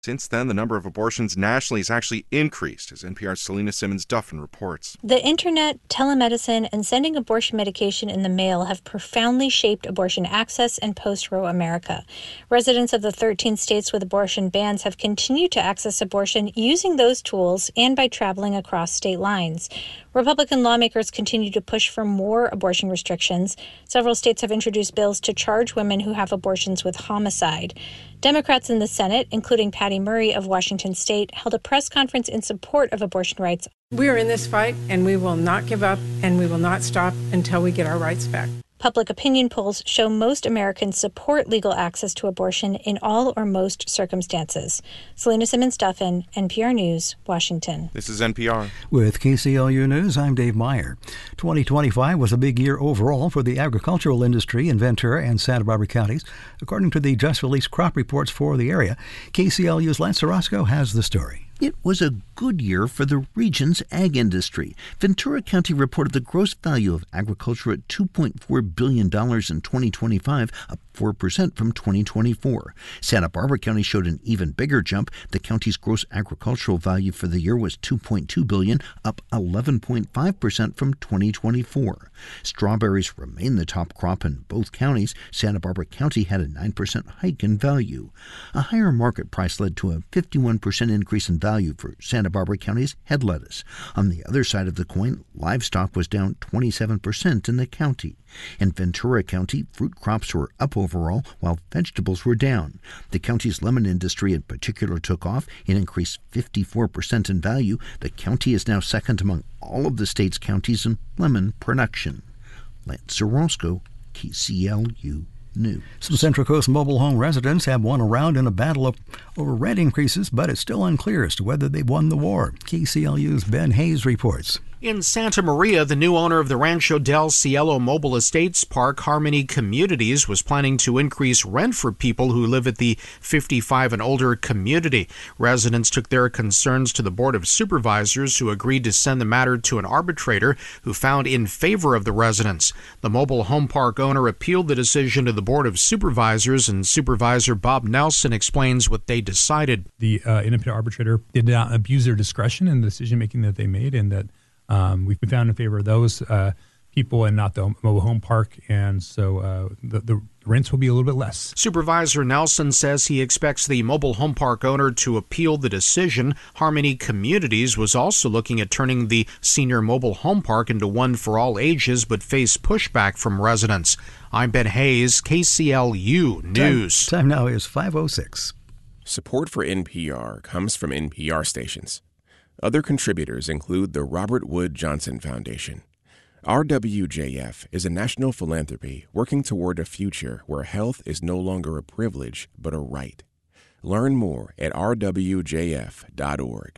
Since then, the number of abortions nationally has actually increased, as NPR's Selena Simmons-Duffin reports. The internet, telemedicine, and sending abortion medication in the mail have profoundly shaped abortion access in post-Roe America. Residents of the 13 states with abortion bans have continued to access abortion using those tools and by traveling across state lines. Republican lawmakers continue to push for more abortion restrictions. Several states have introduced bills to charge women who have abortions with homicide. Democrats in the Senate, including Patty Murray of Washington State, held a press conference in support of abortion rights. We are in this fight, and we will not give up, and we will not stop until we get our rights back. Public opinion polls show most Americans support legal access to abortion in all or most circumstances. Selena Simmons-Duffin, NPR News, Washington. This is NPR. With KCLU News, I'm Dave Meyer. 2025 was a big year overall for the agricultural industry in Ventura and Santa Barbara counties, according to the just-released crop reports for the area. KCLU's Lance Orozco has the story. It was a good year for the region's ag industry. Ventura County reported the gross value of agriculture at $2.4 billion in 2025, up 4% from 2024. Santa Barbara County showed an even bigger jump. The county's gross agricultural value for the year was $2.2 billion, up 11.5% from 2024. Strawberries remain the top crop in both counties. Santa Barbara County had a 9% hike in value. A higher market price led to a 51% increase in value for Santa Barbara County's head lettuce. On the other side of the coin, livestock was down 27% in the county. In Ventura County, fruit crops were up overall, while vegetables were down. The county's lemon industry in particular took off. It increased 54% in value. The county is now second among all of the state's counties in lemon production. Lance Orozco, KCLU News. Some Central Coast mobile home residents have won a round in a battle over rent increases, but it's still unclear as to whether they've won the war. KCLU's Ben Hayes reports. In Santa Maria, the new owner of the Rancho del Cielo Mobile Estates Park, Harmony Communities, was planning to increase rent for people who live at the 55 and older community. Residents took their concerns to the Board of Supervisors, who agreed to send the matter to an arbitrator who found in favor of the residents. The mobile home park owner appealed the decision to the Board of Supervisors, and Supervisor Bob Nelson explains what they decided. The independent arbitrator did not abuse their discretion in the decision-making that they made, and that we've been found in favor of those people and not the mobile home park, and so the rents will be a little bit less. Supervisor Nelson says he expects the mobile home park owner to appeal the decision. Harmony Communities was also looking at turning the senior mobile home park into one for all ages, but faced pushback from residents. I'm Ben Hayes, KCLU News. Time now is 5:06. Support for NPR comes from NPR stations. Other contributors include the Robert Wood Johnson Foundation. RWJF is a national philanthropy working toward a future where health is no longer a privilege but a right. Learn more at rwjf.org.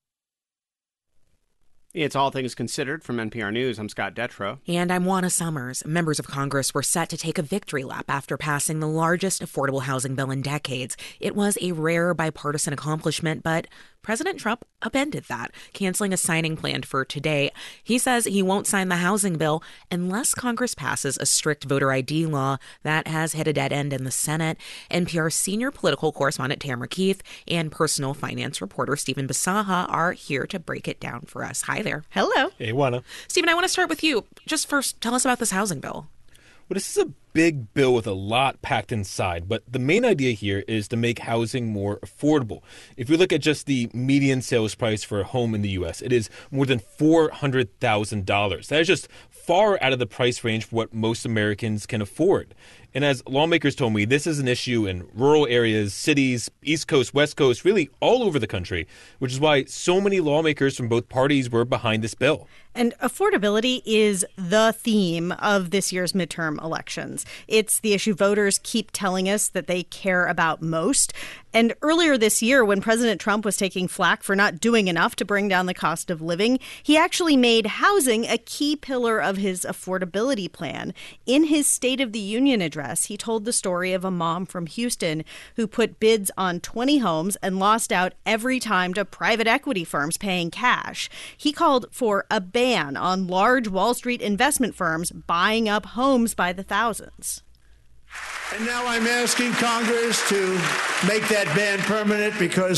It's All Things Considered from NPR News. I'm Scott Detrow. And I'm Juana Summers. Members of Congress were set to take a victory lap after passing the largest affordable housing bill in decades. It was a rare bipartisan accomplishment, but President Trump upended that, canceling a signing planned for today. He says he won't sign the housing bill unless Congress passes a strict voter ID law that has hit a dead end in the Senate. NPR senior political correspondent Tamara Keith and personal finance reporter Stephen Basaha are here to break it down for us. Hi there. Hello. Hey, Juana. Stephen, I want to start with you. Just first, tell us about this housing bill. Well, this is a big bill with a lot packed inside, but the main idea here is to make housing more affordable. If you look at just the median sales price for a home in the U.S., it is more than $400,000. That is just far out of the price range for what most Americans can afford. And as lawmakers told me, this is an issue in rural areas, cities, East Coast, West Coast, really all over the country, which is why so many lawmakers from both parties were behind this bill. And affordability is the theme of this year's midterm elections. It's the issue voters keep telling us that they care about most. And earlier this year, when President Trump was taking flack for not doing enough to bring down the cost of living, he actually made housing a key pillar of his affordability plan. In his State of the Union address, he told the story of a mom from Houston who put bids on 20 homes and lost out every time to private equity firms paying cash. He called for a ban on large Wall Street investment firms buying up homes by the thousands. And now I'm asking Congress to make that ban permanent because